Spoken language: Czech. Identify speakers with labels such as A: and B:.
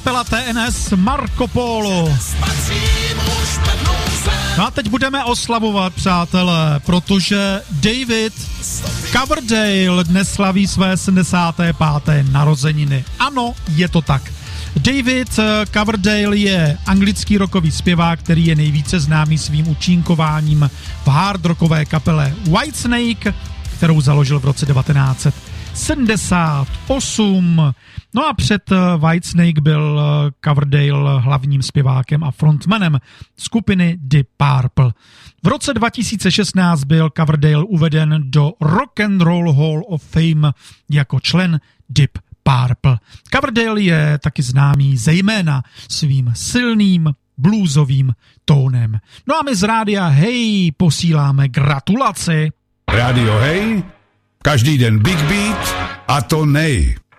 A: kapela TNS Marco Polo. No a teď budeme oslavovat, přátelé, protože David Coverdale dnes slaví své 75. narozeniny. Ano, je to tak. David Coverdale je anglický rockový zpěvák, který je nejvíce známý svým účinkováním v hard rockové kapele Whitesnake, kterou založil v roce 1978. No a před Whitesnake byl Coverdale hlavním zpěvákem a frontmanem skupiny Deep Purple. V roce 2016 byl Coverdale uveden do Rock and Roll Hall of Fame jako člen Deep Purple. Coverdale je taky známý zejména svým silným bluesovým tónem. No a my z rádia Hej posíláme gratulaci.
B: Rádio Hej, každý den Big Beat a to nej.